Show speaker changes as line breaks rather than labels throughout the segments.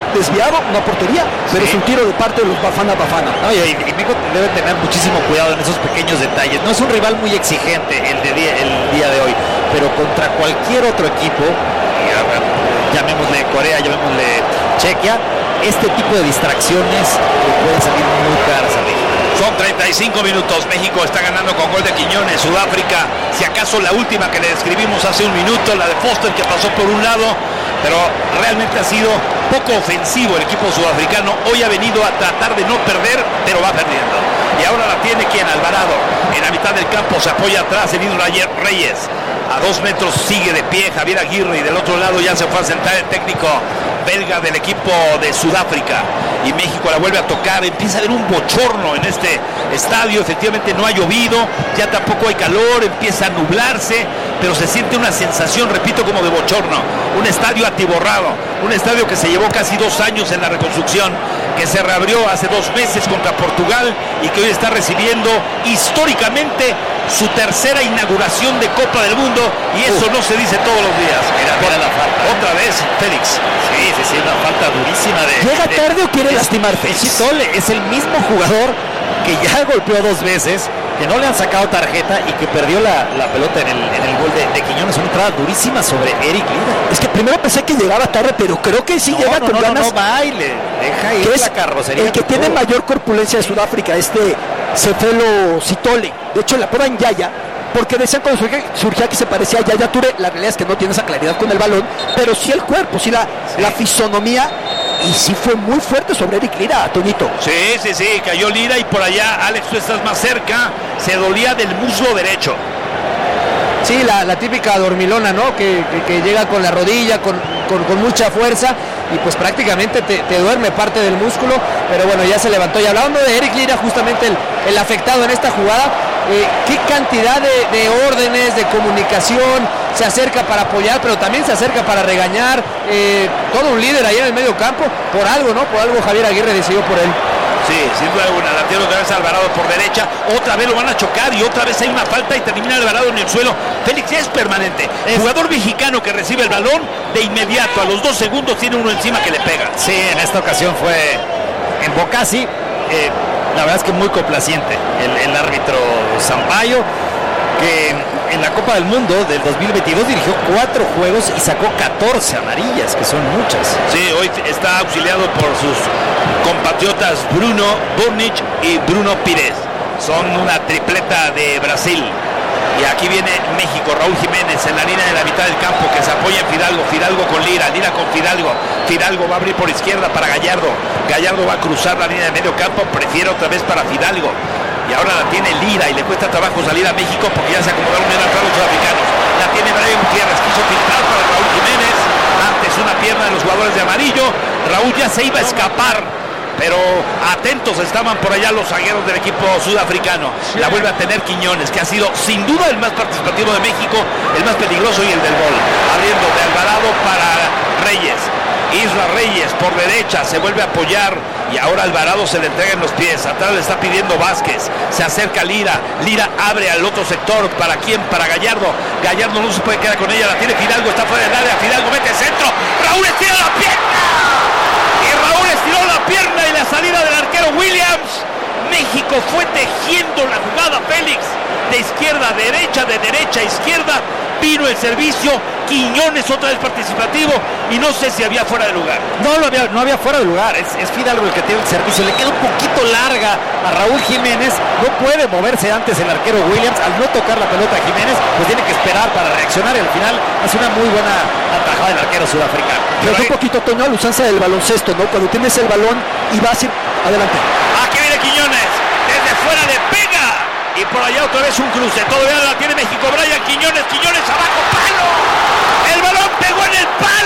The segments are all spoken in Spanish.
desviado, una portería, pero es un tiro de parte de los Bafana Bafana.
No, y México debe tener muchísimo cuidado en esos pequeños detalles. No es un rival muy exigente el día de hoy, pero contra cualquier otro equipo, llamémosle Corea, llamémosle Chequia, este tipo de distracciones pueden salir muy caras a México.
Son 35 minutos, México está ganando con gol de Quiñones. Sudáfrica, si acaso la última que le describimos hace un minuto, la de Foster que pasó por un lado, pero realmente ha sido poco ofensivo el equipo sudafricano. Hoy ha venido a tratar de no perder, pero va perdiendo. Y ahora la tiene quien, Alvarado, en la mitad del campo, se apoya atrás en Reyes. A 2 metros sigue de pie Javier Aguirre y del otro lado ya se fue a sentar el técnico belga del equipo de Sudáfrica. Y México la vuelve a tocar, empieza a haber un bochorno en este estadio, efectivamente no ha llovido, ya tampoco hay calor, empieza a nublarse, pero se siente una sensación, repito, como de bochorno. Un estadio atiborrado, un estadio que se llevó casi 2 años en la reconstrucción, que se reabrió hace 2 meses contra Portugal y que hoy está recibiendo históricamente su tercera inauguración de Copa del Mundo, y eso no se dice todos los días.
Mira la falta.
Otra vez, Félix.
Sí, una falta durísima de...
¿Llega tarde o quiere lastimar?
Chitole es el mismo jugador que ya golpeó 2 veces, que no le han sacado tarjeta y que perdió la pelota en el gol de Quiñones. Una entrada durísima sobre Eric Lira.
Es que primero pensé que llegaba tarde, pero creo que sí llega con ganas.
No, baile, deja ir la carrocería.
El que tiene mayor corpulencia de Sudáfrica, Cefelo Sitole. De hecho, la apodan Yaya, porque decían cuando surgía que se parecía a Yaya Touré. La realidad es que no tiene esa claridad con el balón, pero sí el cuerpo, sí la fisonomía. Y sí fue muy fuerte sobre Eric Lira, Toñito.
Sí, cayó Lira y por allá, Alex, tú estás más cerca, se dolía del muslo derecho.
Sí, la típica dormilona, ¿no? Que llega con la rodilla, con mucha fuerza y pues prácticamente te duerme parte del músculo, pero bueno, ya se levantó. Y hablando de Eric Lira, justamente el afectado en esta jugada, qué cantidad de órdenes, de comunicación, se acerca para apoyar, pero también se acerca para regañar, todo un líder ahí en el medio campo, por algo, ¿no? Por algo Javier Aguirre decidió por él.
Sí, sin duda alguna, la tiene otra vez Alvarado por derecha, otra vez lo van a chocar y otra vez hay una falta y termina Alvarado en el suelo. Félix ya es permanente, jugador mexicano que recibe el balón, de inmediato, a los 2 segundos tiene uno encima que le pega.
Sí, en esta ocasión fue en Bocasi, la verdad es que muy complaciente el árbitro Sampaio, que en la Copa del Mundo del 2022 dirigió 4 juegos y sacó 14 amarillas, que son muchas.
Sí, hoy está auxiliado por sus compatriotas Bruno Burnic y Bruno Pires. Son una tripleta de Brasil. Y aquí viene México, Raúl Jiménez en la línea de la mitad del campo, que se apoya en Fidalgo, Fidalgo con Lira con Fidalgo, Fidalgo va a abrir por izquierda para Gallardo, Gallardo va a cruzar la línea de medio campo, prefiere otra vez para Fidalgo, y ahora la tiene Lira y le cuesta trabajo salir a México porque ya se acomodaron bien atrás los sudafricanos. La tiene Brian Gutiérrez, quiso filtrar para Raúl Jiménez, antes una pierna de los jugadores de amarillo, Raúl ya se iba a escapar, pero atentos estaban por allá los zagueros del equipo sudafricano. La vuelve a tener Quiñones, que ha sido sin duda el más participativo de México, el más peligroso y el del gol. Abriendo de Alvarado para Reyes. Isla Reyes por derecha, se vuelve a apoyar y ahora Alvarado se le entrega en los pies. Atrás le está pidiendo Vázquez, se acerca Lira, Lira abre al otro sector. ¿Para quién? Para Gallardo. Gallardo no se puede quedar con ella, la tiene Fidalgo, está fuera del área, Fidalgo mete centro, Raúl estira la pierna y Raúl estiró la pierna y la salida del arquero Williams. México fue tejiendo la jugada, Félix, de izquierda a derecha, de derecha a izquierda, vino el servicio, Quiñones otra vez participativo y no sé si había fuera de lugar.
No había fuera de lugar, es Fidalgo el que tiene el servicio, le queda un poquito larga a Raúl Jiménez, no puede moverse antes el arquero Williams, al no tocar la pelota a Jiménez, pues tiene que esperar para reaccionar y al final hace una muy buena atajada del arquero sudafricano.
Pero un poquito, Toño, a la usanza del baloncesto, ¿no? Cuando tienes el balón y vas adelante.
Aquí viene Quiñones, desde fuera le pega y por allá otra vez un cruce, todavía la tiene México, Brian Quiñones abajo, palo, el balón pegó en el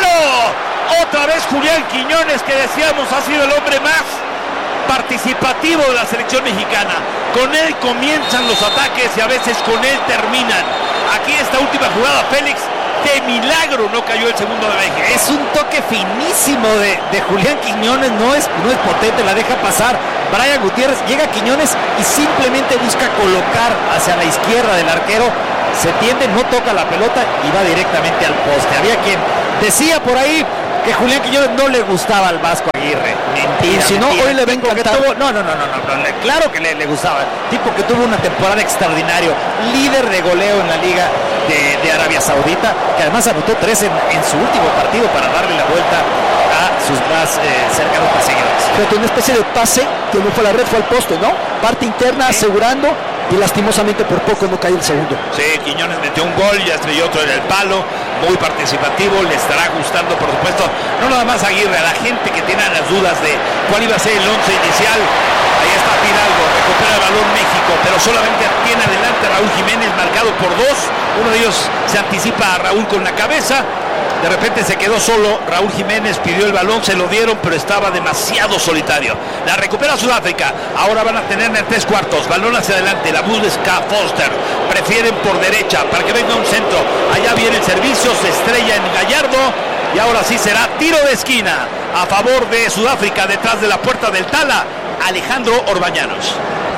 palo, otra vez Julián Quiñones, que decíamos ha sido el hombre más participativo de la selección mexicana, con él comienzan los ataques y a veces con él terminan. Aquí esta última jugada, Félix, de milagro no cayó el segundo de México.
Es un toque finísimo de Julián Quiñones, no es potente, la deja pasar Brian Gutiérrez, llega Quiñones y simplemente busca colocar hacia la izquierda del arquero, se tiende, no toca la pelota y va directamente al poste. Había quien decía por ahí que Julián Quiñones no le gustaba al Vasco Aguirre. Mentira.
Y si no, hoy le ven que
tuvo, no, claro que le gustaba. Tipo que tuvo una temporada extraordinaria, líder de goleo en la Liga de Arabia Saudita, que además anotó 3 en su último partido para darle la vuelta a sus más cercanos perseguidores.
Fue una especie de pase que no fue a la red, fue al poste, ¿no? Parte interna, asegurando, y lastimosamente por poco no cae el segundo.
Sí, Quiñones metió un gol, ya estrelló otro en el palo, muy participativo, le estará gustando, por supuesto, no nada más a Aguirre, a la gente que tiene las dudas de cuál iba a ser el 11 inicial. Ahí está Fidalgo, recupera el balón México, pero solamente tiene adelante a Raúl Jiménez, marcado por 2. Uno de ellos se anticipa a Raúl con la cabeza. De repente se quedó solo Raúl Jiménez, pidió el balón, se lo dieron, pero estaba demasiado solitario. La recupera Sudáfrica, ahora van a tener en 3/4, balón hacia adelante, la busca Foster, prefieren por derecha para que venga un centro, allá viene el servicio, se estrella en Gallardo, y ahora sí será tiro de esquina a favor de Sudáfrica, detrás de la puerta del Tala, Alejandro Orbañanos.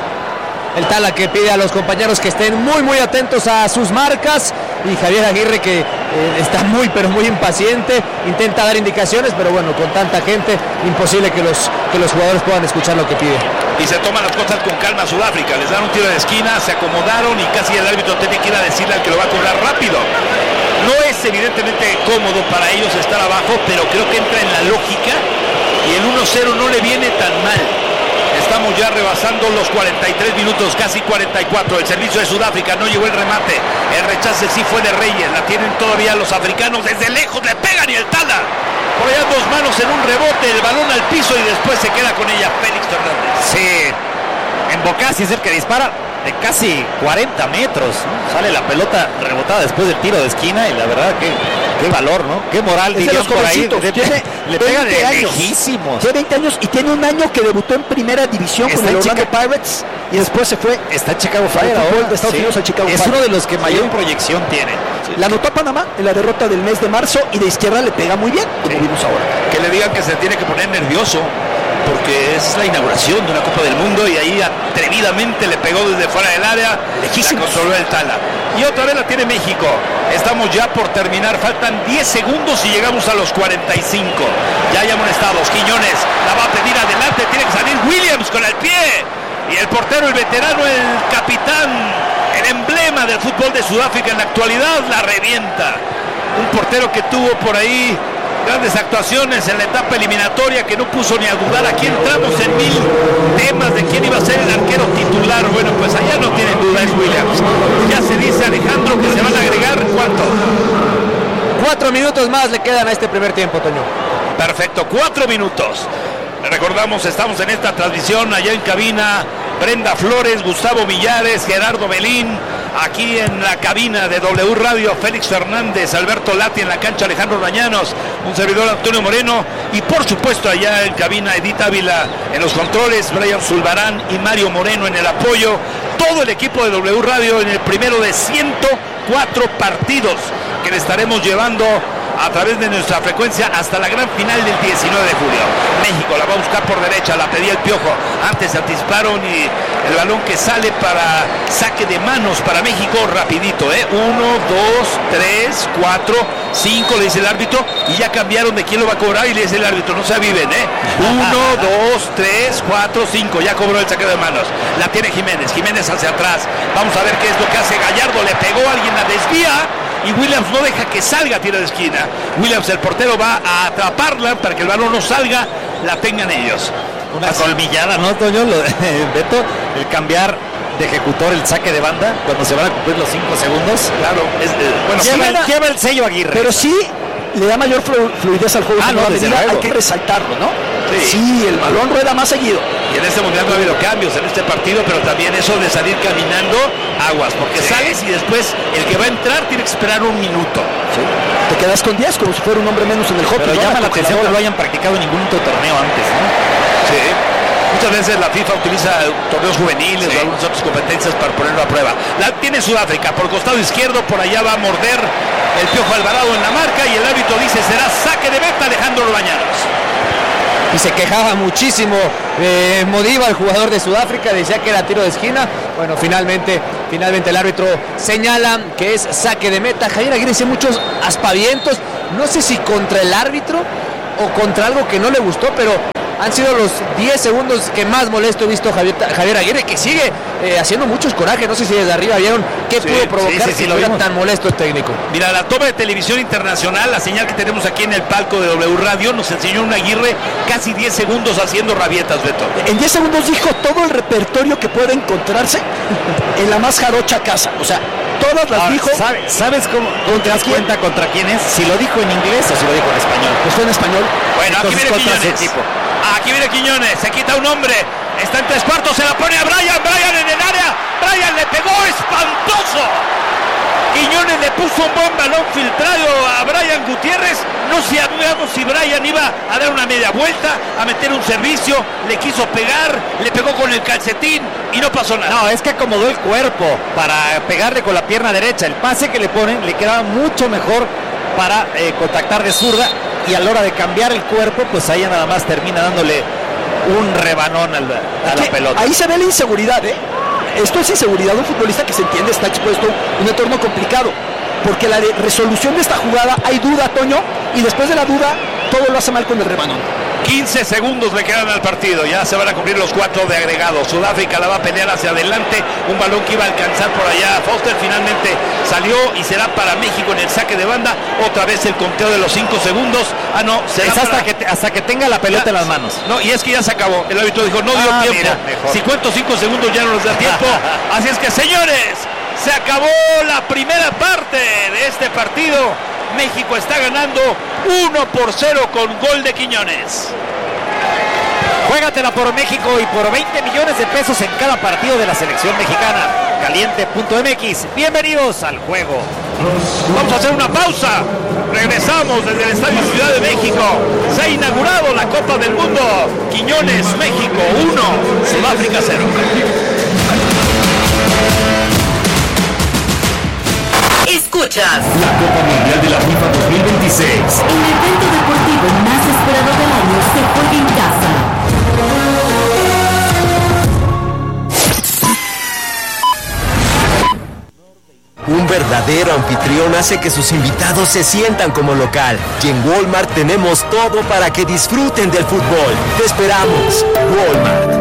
El Tala que pide a los compañeros que estén muy atentos a sus marcas, y Javier Aguirre que está muy impaciente, intenta dar indicaciones, pero bueno, con tanta gente imposible que los jugadores puedan escuchar lo que pide.
Y se toman las cosas con calma Sudáfrica, les dan un tiro de esquina, se acomodaron y casi el árbitro tiene que ir a decirle al que lo va a cobrar rápido. No es evidentemente cómodo para ellos estar abajo, pero creo que entra en la lógica y el 1-0 no le viene tan mal. Estamos ya rebasando los 43 minutos, casi 44. El servicio de Sudáfrica, no llegó el remate. El rechace sí fue de Reyes. La tienen todavía los africanos. Desde lejos le pegan y el Tala. Por allá 2 manos en un rebote, el balón al piso y después se queda con ella Félix Fernández.
Sí, en Bocasi es el que dispara de casi 40 metros, ¿no? Sale la pelota rebotada después del tiro de esquina y la verdad que qué valor, ¿no? Qué moral,
dirían por ahí.
Le pega de
años.
lejísimos.
Tiene 20 años y tiene un año que debutó en primera división con el Orlando Pirates y después se fue.
Está en Chicago Fire ahora.
De Estados Unidos a Chicago Fire.
Es uno de los que mayor proyección tiene.
La anotó a Panamá en la derrota del mes de marzo y de izquierda le pega muy bien, como vimos ahora.
Que le digan que se tiene que poner nervioso porque es la inauguración de una Copa del Mundo y ahí atrevidamente le pegó desde fuera del área, lejísimo, la controló el Tala. Y otra vez la tiene México. Estamos ya por terminar, faltan 10 segundos y llegamos a los 45. Ya hay amonestados. Quiñones la va a pedir adelante, tiene que salir Williams con el pie. Y el portero, el veterano, el capitán, el emblema del fútbol de Sudáfrica en la actualidad, la revienta. Un portero que tuvo por ahí grandes actuaciones en la etapa eliminatoria, que no puso ni a dudar. Aquí entramos en 1000 temas de quién iba a ser el arquero titular. Bueno, pues allá no tienen duda, es Williams. Ya se dice, Alejandro, que se van a agregar ¿cuánto?
4 minutos más le quedan a este primer tiempo, Toño.
Perfecto, 4 minutos. Recordamos, estamos en esta transmisión allá en cabina, Brenda Flores, Gustavo Millares, Gerardo Belín, aquí en la cabina de W Radio, Félix Fernández, Alberto Lati en la cancha, Alejandro Bañanos, un servidor Antonio Moreno, y por supuesto allá en cabina Edith Ávila en los controles, Brian Zulbarán y Mario Moreno en el apoyo, todo el equipo de W Radio en el primero de 104 partidos que le estaremos llevando a través de nuestra frecuencia hasta la gran final del 19 de julio. México la va a buscar por derecha, la pedía el Piojo, antes se anticiparon y el balón que sale para saque de manos para México, rapidito, 1, 2, 3, 4, 5, le dice el árbitro, y ya cambiaron de quién lo va a cobrar y le dice el árbitro, no se aviven, 1, 2, 3, 4, 5, ya cobró el saque de manos, la tiene Jiménez, Jiménez hacia atrás, vamos a ver qué es lo que hace Gallardo, le pegó, alguien la desvía, y Williams no deja que salga a tiro de esquina. Williams, el portero, va a atraparla para que el balón no salga, la tengan ellos.
Una colmillada, ¿no, Toño? Beto, el cambiar de ejecutor el saque de banda cuando se van a cumplir los 5 segundos.
Claro,
bueno, lleva el sello Aguirre.
Pero sí le da mayor fluidez al juego. Hay que resaltarlo, ¿no? Sí, el balón rueda más seguido.
Y en este mundial no ha habido cambios en este partido, pero también eso de salir caminando, aguas, porque sales y después el que va a entrar tiene que esperar un minuto.
Sí. Te quedas con 10 como si fuera un hombre menos en el hockey.
Pero llama la atención que lo hayan practicado en ningún otro torneo antes, ¿no?
Sí. Muchas veces la FIFA utiliza torneos juveniles o algunas otras competencias para ponerlo a prueba. La tiene Sudáfrica por costado izquierdo, por allá va a morder el Piojo Alvarado en la marca y el árbitro dice será saque de meta Alejandro Bañanos.
Y se quejaba muchísimo Modiba, el jugador de Sudáfrica, decía que era tiro de esquina. Bueno, finalmente el árbitro señala que es saque de meta. Javier Aguirre hizo muchos aspavientos, no sé si contra el árbitro o contra algo que no le gustó, pero han sido los 10 segundos que más molesto he visto a Javier Aguirre, que sigue haciendo muchos corajes. No sé si desde arriba vieron qué pudo provocar si lo vieron tan molesto el técnico.
Mira, la toma de televisión internacional, la señal que tenemos aquí en el palco de W Radio, nos enseñó un Aguirre casi 10 segundos haciendo rabietas, Beto.
En 10 segundos dijo todo el repertorio que puede encontrarse en la más jarocha casa. O sea, todas las dijo.
¿Sabes cómo te das cuenta contra quién es? Si lo dijo en inglés o si lo dijo en español.
Pues fue en español.
Bueno, aquí viene Quiñones. Aquí viene Quiñones, se quita un hombre, está en 3/4, se la pone a Brian en el área, Brian le pegó espantoso. Quiñones le puso un buen balón filtrado a Brian Gutiérrez, no sabíamos si Brian iba a dar una media vuelta, a meter un servicio, le quiso pegar, le pegó con el calcetín y no pasó nada.
No, es que acomodó el cuerpo para pegarle con la pierna derecha, el pase que le ponen le quedaba mucho mejor para contactar de zurda, y a la hora de cambiar el cuerpo, pues ahí nada más termina dándole un rebanón a la pelota.
Ahí se ve la inseguridad, ¿eh? Esto es inseguridad de un futbolista que se entiende está expuesto a un entorno complicado, porque la resolución de esta jugada hay duda, Toño, y después de la duda todo lo hace mal con el rebanón.
15 segundos le quedan al partido, ya se van a cumplir los 4 de agregado. Sudáfrica la va a pelear hacia adelante, un balón que iba a alcanzar por allá. Foster finalmente salió y será para México en el saque de banda. Otra vez el conteo de los 5 segundos. Ah, no, será
es hasta que tenga la pelota en las manos.
No, y es que ya se acabó. El árbitro dijo, no dio tiempo.
Mira,
si cuento 5 segundos ya no nos da tiempo. Así es que, señores, se acabó la primera parte de este partido. México está ganando 1-0 con gol de Quiñones.
Juégatela por México y por 20 millones de pesos en cada partido de la selección mexicana. Caliente.mx. Bienvenidos al juego.
Vamos a hacer una pausa. Regresamos desde el Estadio Ciudad de México. Se ha inaugurado la Copa del Mundo. Quiñones, México 1, Sudáfrica 0.
Escuchas
la Copa Mundial de la FIFA 2026.
El evento deportivo más esperado del año se juega en casa.
Un verdadero anfitrión hace que sus invitados se sientan como local. Y en Walmart tenemos todo para que disfruten del fútbol. Te esperamos. Walmart.